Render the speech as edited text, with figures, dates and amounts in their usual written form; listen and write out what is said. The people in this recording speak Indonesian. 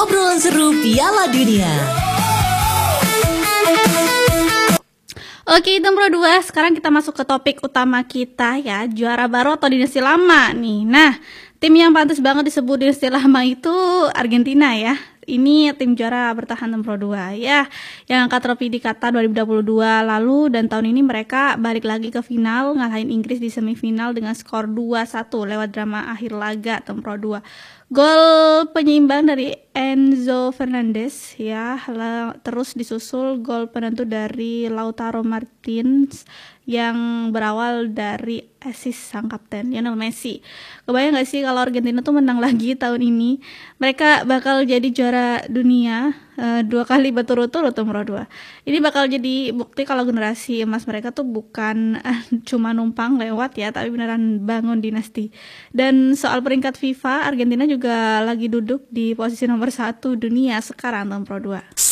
obrolan seru Piala Dunia. Oke, Tempro 2, sekarang kita masuk ke topik utama kita ya, juara baru atau dinasti lama nih. Nah, tim yang pantas banget disebut dinasti lama itu Argentina ya. Ini tim juara bertahan Tempro 2 ya, yang angkat trofi di Qatar 2022 lalu, dan tahun ini mereka balik lagi ke final, ngalahin Inggris di semifinal dengan skor 2-1 lewat drama akhir laga Tempro 2. Gol penyeimbang dari Enzo Fernandez ya, terus disusul gol penentu dari Lautaro Martins yang berawal dari assist sang kapten Lionel Messi. Kebayang gak sih kalau Argentina tuh menang lagi tahun ini? Mereka bakal jadi juara dunia 2 kali berturut-turut Tempro 2. Ini bakal jadi bukti kalau generasi emas mereka tuh bukan cuma numpang lewat ya, tapi beneran bangun dinasti. Dan soal peringkat FIFA, Argentina juga lagi duduk di posisi nomor 1 dunia sekarang Tempro 2.